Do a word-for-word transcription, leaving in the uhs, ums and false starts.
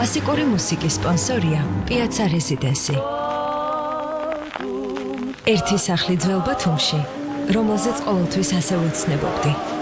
კლასიკური მუსიკის სპონსორია Piazza Residency. ერთი სახლი ძველ ბათუმში, რომელზეც ყოველთვის ასე ვეცნებობდი.